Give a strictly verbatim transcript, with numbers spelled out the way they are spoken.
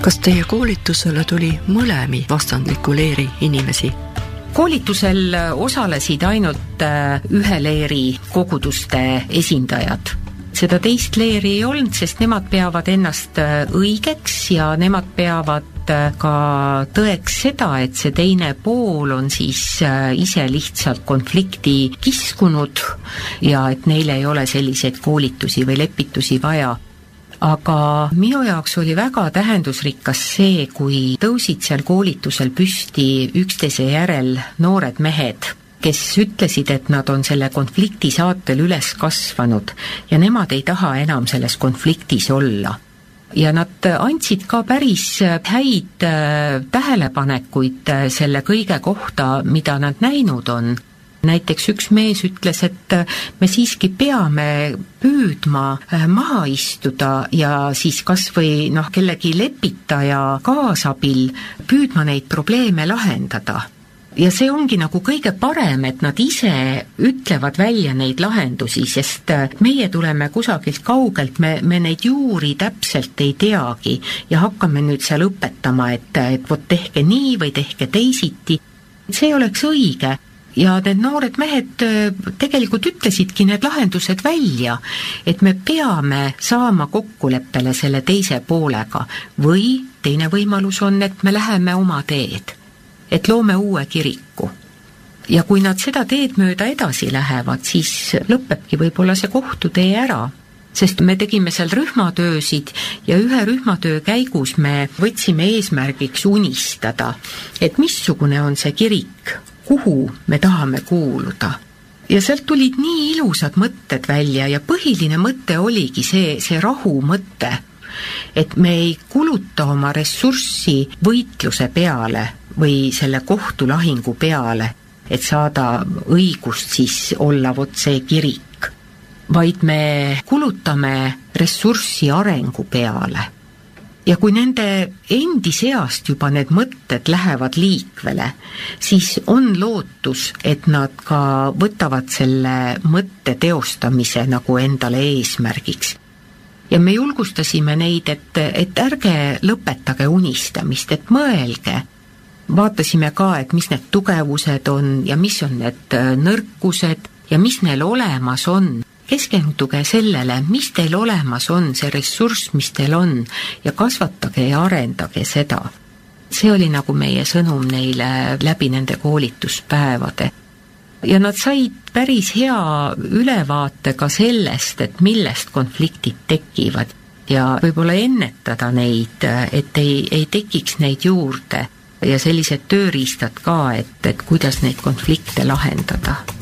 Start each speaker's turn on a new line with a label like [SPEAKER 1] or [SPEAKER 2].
[SPEAKER 1] Kas teie koolitusele tuli mõlemi vastandliku leeri inimesi?
[SPEAKER 2] Koolitusel osalesid ainult ühe leeri koguduste esindajad. Seda teist leeri ei olnud, sest nemad peavad ennast õigeks ja nemad peavad ka tõeks seda, et see teine pool on siis ise lihtsalt konflikti kiskunud ja et neil ei ole selliseid koolitusi või lepitusi vaja. Aga minu jaoks oli väga tähendusrikas see, kui tõusid seal koolitusel püsti üksteise järel noored mehed, kes ütlesid, et nad on selle konflikti saatel üles kasvanud ja nemad ei taha enam selles konfliktis olla. Ja nad andsid ka päris häid tähelepanekuid selle kõige kohta, mida nad näinud on. Näiteks üks mees ütles, et me siiski peame püüdma maha istuda ja siis kas või noh, kellegi lepitaja kaasabil püüdma neid probleeme lahendada. Ja see ongi nagu kõige parem, et nad ise ütlevad välja neid lahendusi, sest meie tuleme kusagilt kaugelt, me, me neid juuri täpselt ei teagi ja hakkame nüüd seal õpetama, et, et vot tehke nii või tehke teisiti. See oleks õige. Ja need noored mehed tegelikult ütlesidki need lahendused välja, et me peame saama kokkuleppele selle teise poolega või teine võimalus on, et me läheme oma teed, et loome uue kiriku. Ja kui nad seda teed mööda edasi lähevad, siis lõpebki võib-olla see kohtutee ära, sest me tegime seal rühmatöösid ja ühe rühmatöö käigus me võtsime eesmärgiks unistada, et missugune on see kirik, kuhu me tahame kuuluda. Ja sealt tulid nii ilusad mõtted välja ja põhiline mõte oligi see, see rahu mõte, et me ei kuluta oma ressurssi võitluse peale või selle kohtulahingu peale, et saada õigust siis olla vot see kirik, vaid me kulutame ressurssi arengu peale. Ja kui nende endi seast juba need mõtted lähevad liikvele, siis on lootus, et nad ka võtavad selle mõtte teostamise nagu endale eesmärgiks. Ja me julgustasime neid, et, et ärge lõpetage unistamist, et mõelge. Vaatasime ka, et mis need tugevused on ja mis on need nõrkused ja mis neil olemas on. Keskenduge sellele, mis teil olemas on, see ressurss, mis teil on, ja kasvatage ja arendage seda. See oli nagu meie sõnum neile läbi nende koolituspäevade. Ja nad said päris hea ülevaate ka sellest, et millest konfliktid tekivad ja võib-olla ennetada neid, et ei, ei tekiks neid juurde ja sellised tööriistad ka, et, et kuidas neid konflikte lahendada.